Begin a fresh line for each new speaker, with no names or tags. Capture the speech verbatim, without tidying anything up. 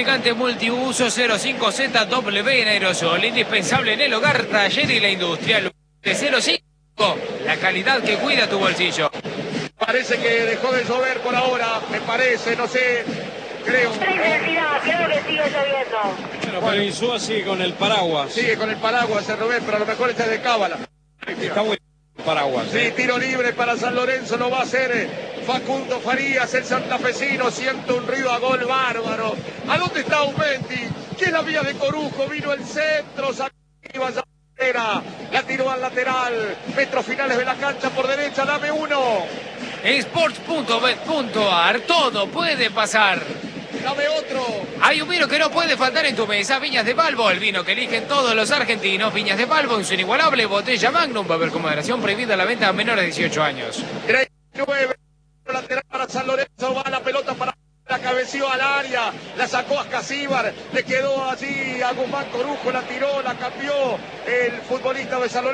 lubricante multiuso cero cinco Z W en aerosol, indispensable en el hogar, taller y la industria. De cero cinco, la calidad que cuida tu bolsillo.
Parece que dejó de llover por ahora, me parece, no sé, creo.
Intensidad, creo que sigue lloviendo.
Bueno, pero Insúa sigue con el paraguas.
Sigue con el paraguas, el Rubén, pero a lo mejor está de cábala.
Está muy el paraguas.
Sí,
¿eh?
tiro libre para San Lorenzo, lo va a hacer Facundo Farías, el santafesino, siente un ruido a gol bárbaro. ¿A dónde está Aumenti? ¿Qué es la vía de Corujo? Vino el centro, sacó la tiró al lateral, metros finales de la cancha por derecha, dame uno.
Sports punto bet punto ar, todo puede pasar.
Dame otro.
Hay un vino que no puede faltar en tu mesa, Viñas de Balbo, el vino que eligen todos los argentinos. Viñas de Balbo en su inigualable botella Magnum, va a haber con moderación, prohibida la venta a menores de dieciocho años.
treinta y nueve, lateral para San Lorenzo, va la pelota para... La cabeció al área, la sacó a Casíbar, le quedó allí a Guzmán Corujo, la tiró, la cambió el futbolista de San Lorenzo.